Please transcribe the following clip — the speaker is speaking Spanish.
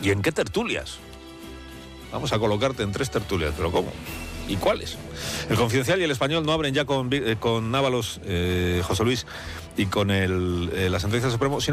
¿Y en qué tertulias? Vamos a colocarte en 3 tertulias, pero ¿cómo? ¿Y cuáles? El Confidencial y el Español no abren ya con Ábalos, José Luis, y con la sentencia del Supremo, sino